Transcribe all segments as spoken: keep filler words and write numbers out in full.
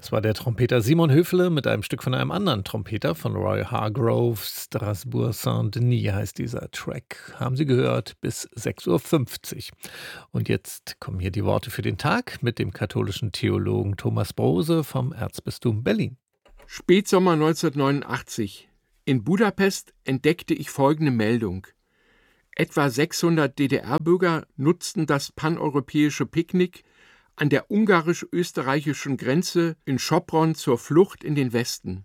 Das war der Trompeter Simon Höfle mit einem Stück von einem anderen Trompeter, von Roy Hargrove. Strasbourg Saint-Denis heißt dieser Track. Haben Sie gehört, bis sechs Uhr fünfzig. Und jetzt kommen hier die Worte für den Tag mit dem katholischen Theologen Thomas Brose vom Erzbistum Berlin. Spätsommer neunzehnhundertneunundachtzig. In Budapest entdeckte ich folgende Meldung. Etwa sechshundert D D R-Bürger nutzten das paneuropäische Picknick an der ungarisch-österreichischen Grenze in Sopron zur Flucht in den Westen.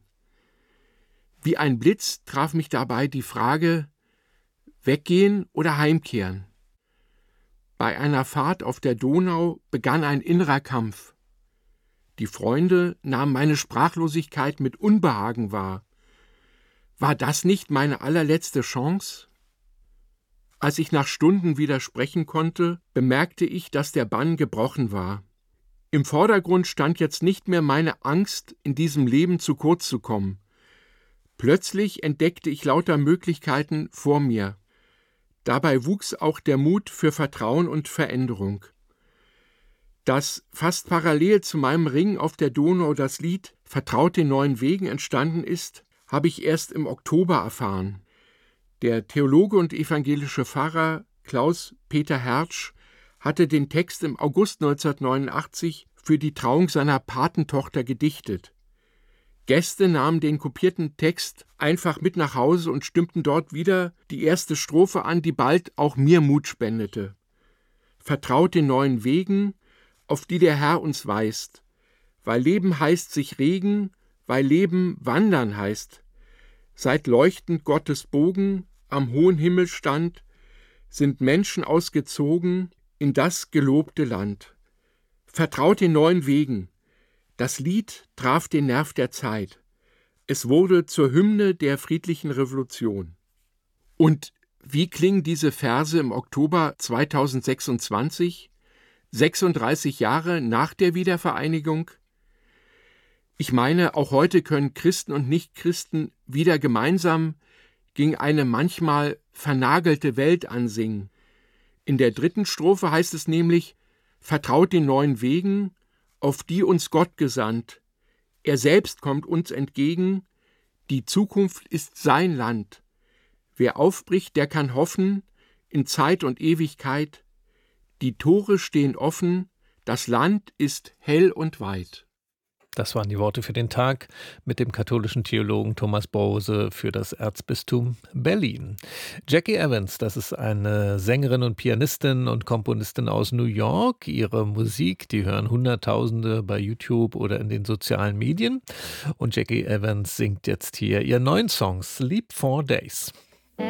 Wie ein Blitz traf mich dabei die Frage, weggehen oder heimkehren. Bei einer Fahrt auf der Donau begann ein innerer Kampf. Die Freunde nahmen meine Sprachlosigkeit mit Unbehagen wahr. War das nicht meine allerletzte Chance? Als ich nach Stunden wieder sprechen konnte, bemerkte ich, dass der Bann gebrochen war. Im Vordergrund stand jetzt nicht mehr meine Angst, in diesem Leben zu kurz zu kommen. Plötzlich entdeckte ich lauter Möglichkeiten vor mir. Dabei wuchs auch der Mut für Vertrauen und Veränderung. Dass fast parallel zu meinem Ring auf der Donau das Lied »Vertraut den neuen Wegen« entstanden ist, habe ich erst im Oktober erfahren. Der Theologe und evangelische Pfarrer Klaus-Peter Hertsch hatte den Text im August neunzehnhundertneunundachtzig für die Trauung seiner Patentochter gedichtet. Gäste nahmen den kopierten Text einfach mit nach Hause und stimmten dort wieder die erste Strophe an, die bald auch mir Mut spendete. Vertraut den neuen Wegen, auf die der Herr uns weist, weil Leben heißt sich regen, weil Leben wandern heißt. Seit leuchtend Gottes Bogen am hohen Himmel stand, sind Menschen ausgezogen in das gelobte Land. Vertraut den neuen Wegen. Das Lied traf den Nerv der Zeit. Es wurde zur Hymne der friedlichen Revolution. Und wie klingen diese Verse im Oktober zweitausendsechsundzwanzig, sechsunddreißig Jahre nach der Wiedervereinigung? Ich meine, auch heute können Christen und Nichtchristen wieder gemeinsam gegen eine manchmal vernagelte Welt ansingen. In der dritten Strophe heißt es nämlich, vertraut den neuen Wegen, auf die uns Gott gesandt. Er selbst kommt uns entgegen, die Zukunft ist sein Land. Wer aufbricht, der kann hoffen, in Zeit und Ewigkeit. Die Tore stehen offen, das Land ist hell und weit. Das waren die Worte für den Tag mit dem katholischen Theologen Thomas Brose für das Erzbistum Berlin. Jackie Evans, das ist eine Sängerin und Pianistin und Komponistin aus New York. Ihre Musik, die hören Hunderttausende bei YouTube oder in den sozialen Medien. Und Jackie Evans singt jetzt hier ihren neuen Song Sleep for Days.